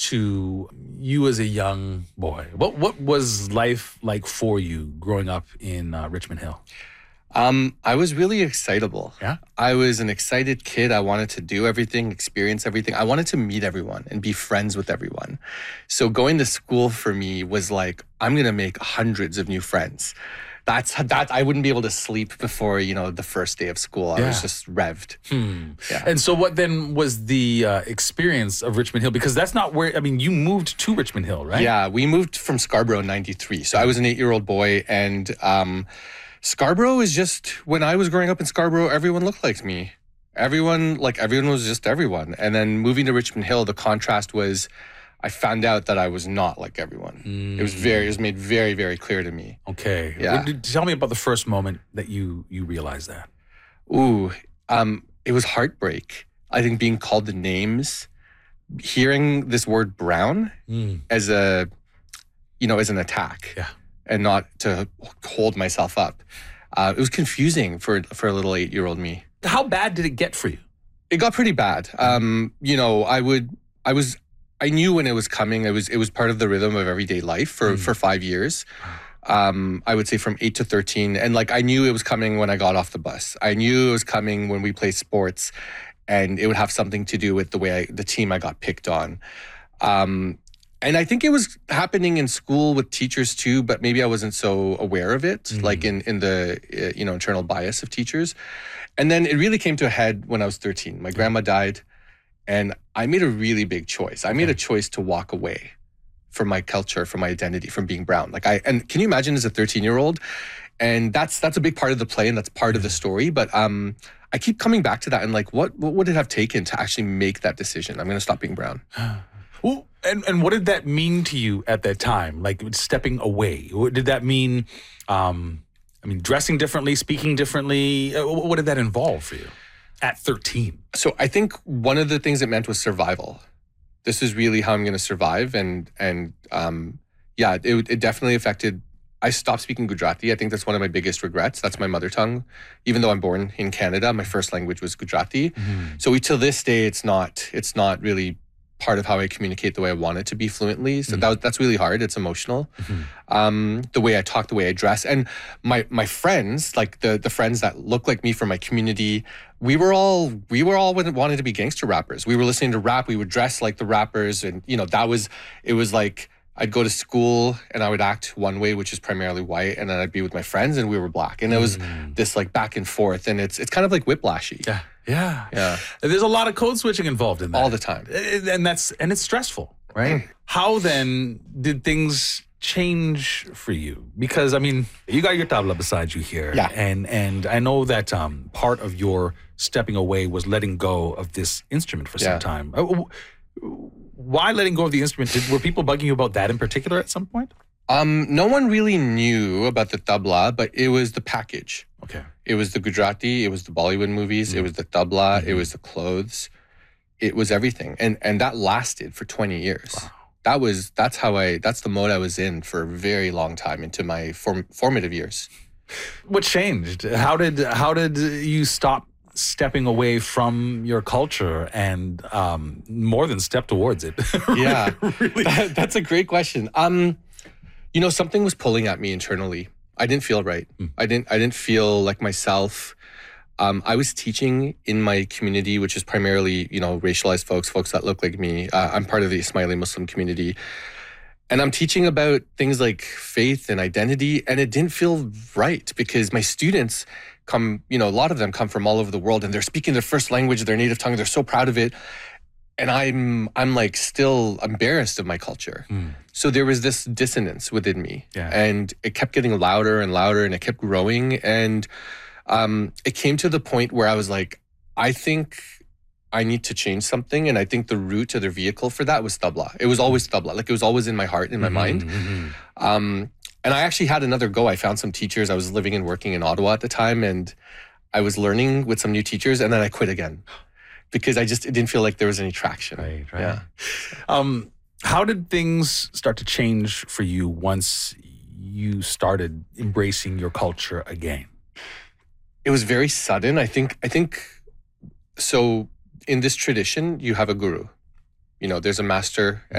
to you as a young boy, what was life like for you growing up in Richmond Hill? I was really excitable. Yeah? I was an excited kid. I wanted to do everything, experience everything. I wanted to meet everyone and be friends with everyone. So going to school for me was like, I'm going to make hundreds of new friends. That I wouldn't be able to sleep before, the first day of school. I was just revved. Yeah. And so what then was the experience of Richmond Hill? Because that's not where, you moved to Richmond Hill, right? Yeah, we moved from Scarborough in 93. So I was an 8-year-old boy, and Scarborough is just, when I was growing up in Scarborough, everyone looked like me. Everyone was just everyone. And then moving to Richmond Hill, the contrast was, I found out that I was not like everyone. It was made very, very clear to me. Okay. Yeah. Tell me about the first moment that you realized that. It was heartbreak. I think being called the names, hearing this word brown as as an attack. Yeah. And not to hold myself up. It was confusing for a little 8-year-old me. How bad did it get for you? It got pretty bad. I knew when it was coming. It was part of the rhythm of everyday life for 5 years. I would say from 8 to 13. And I knew it was coming when I got off the bus. I knew it was coming when we played sports, and it would have something to do with the team I got picked on. And I think it was happening in school with teachers too, but maybe I wasn't so aware of it, like in the internal bias of teachers. And then it really came to a head when I was 13. My grandma died, and I made a really big choice. I made a choice to walk away from my culture, from my identity, from being brown. And can you imagine as a 13-year-old? And that's a big part of the play, and that's part of the story. But I keep coming back to that, and what would it have taken to actually make that decision? I'm going to stop being brown. Well, and what did that mean to you at that time? Stepping away. What did that mean? Dressing differently, speaking differently. What did that involve for you at 13? So I think one of the things it meant was survival. This is really how I'm going to survive, and it definitely affected. I stopped speaking Gujarati. I think that's one of my biggest regrets. That's my mother tongue. Even though I'm born in Canada, my first language was Gujarati. So till this day, it's not really part of how I communicate the way I want it to be fluently. So that's really hard. It's emotional. The way I talk, the way I dress. And my friends, the friends that look like me from my community, we were all wanted to be gangster rappers. We were listening to rap. We would dress like the rappers. And, it was like I'd go to school and I would act one way, which is primarily white. And then I'd be with my friends and we were black. And it was this back and forth. And it's kind of like whiplashy. Yeah. There's a lot of code switching involved in that. All the time. And it's stressful, right? How then did things change for you? Because you got your tabla beside you here. Yeah. And I know that part of your stepping away was letting go of this instrument for some time. Why letting go of the instrument? Were people bugging you about that in particular at some point? No one really knew about the tabla, but it was the package. Okay. It was the Gujarati, it was the Bollywood movies, it was the tabla, it was the clothes. It was everything. And that lasted for 20 years. Wow. That's the mode I was in for a very long time into my formative years. What changed? How did you stop stepping away from your culture and more than step towards it? Yeah. Really? That's a great question. Something was pulling at me internally. I didn't feel right. I didn't feel like myself. I was teaching in my community, which is primarily, racialized folks that look like me. I'm part of the Ismaili Muslim community. And I'm teaching about things like faith and identity, and it didn't feel right because my students come, a lot of them come from all over the world, and they're speaking their first language, their native tongue. They're so proud of it. And I'm still embarrassed of my culture. So there was this dissonance within me. Yeah. And it kept getting louder and louder, and it kept growing. And it came to the point where I was like, I think I need to change something. And I think the route to the vehicle for that was tabla. It was always tabla. It was always in my heart, in my mind. And I actually had another go. I found some teachers. I was living and working in Ottawa at the time, and I was learning with some new teachers, and then I quit again. Because it didn't feel like there was any traction. Right. Yeah. How did things start to change for you once you started embracing your culture again? It was very sudden. I think so. In this tradition, you have a guru. There's a master